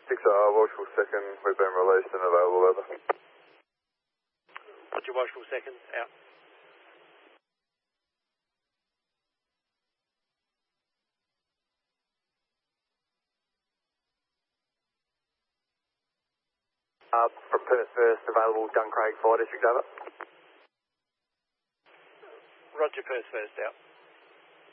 Watchful second, we've been released and available, over. Roger, Watchful second, out. From Perth first, available, Duncraig Fire District, over. Roger, Perth first, out.